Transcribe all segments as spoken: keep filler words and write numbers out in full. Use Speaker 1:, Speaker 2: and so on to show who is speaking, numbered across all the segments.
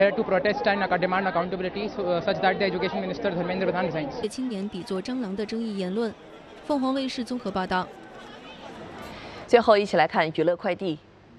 Speaker 1: To protest and demand accountability, such that the Education Minister Dharmendra Pradhan resigns.
Speaker 2: 青年比作蟑螂的争议言论。凤凰卫视综合报道。
Speaker 3: 最后，一起来看娱乐快递。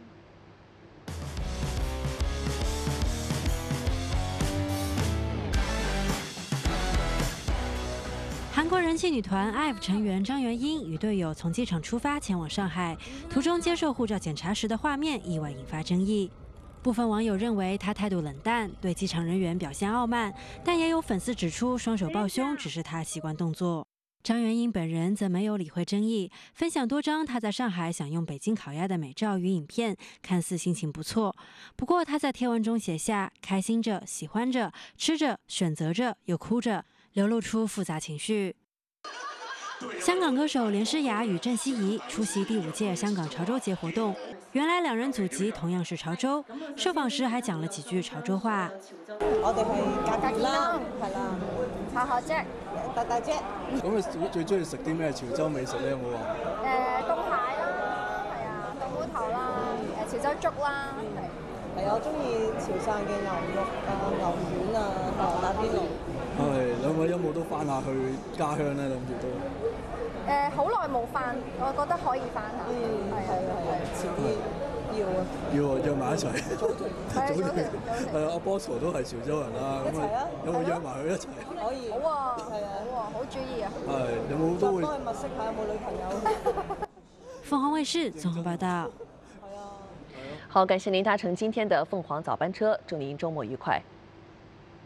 Speaker 4: 韩国人气女团 I V E 成员张元英与队友从机场出发前往上海，途中接受护照检查时的画面意外引发争议。部分网友认为她态度冷淡，对机场人员表现傲慢，但也有粉丝指出双手抱胸只是她习惯动作。张元英本人则没有理会争议，分享多张她在上海享用北京烤鸭的美照与影片，看似心情不错。不过她在贴文中写下开心着、喜欢着、吃着、选择着，又哭着。 流露出复杂情绪。香港歌手连诗雅与郑希怡出席第五屆香港潮州节活動，原來兩人祖籍同樣是潮州，受訪時還講了幾句潮州話。
Speaker 5: 我哋係格格啦，係啦，下下啫，大大啫。
Speaker 6: 咁你最中意食啲咩潮州美食咧？有冇話？
Speaker 5: 誒凍蟹啦，係啊，凍菇頭啦，誒潮州粥啦，係。係我中意潮汕嘅牛肉啊、牛丸啊、打邊爐。
Speaker 6: 係兩位有冇都翻下去家鄉咧？諗住都
Speaker 5: 誒，好耐冇翻，我覺得可以翻下。嗯，係啊係啊，遲啲要啊。要啊，約埋一齊。組團。組團。係啊，阿 Bosco 都係潮州人啦，咁啊有冇約埋佢一齊？可以。好啊，係啊，好啊，好主意啊。係有冇都會？幫佢物色下有冇女朋友。
Speaker 4: 鳳凰衛視綜合報道。
Speaker 3: 好，感謝您搭乘今天的鳳凰早班車，祝您週末愉快。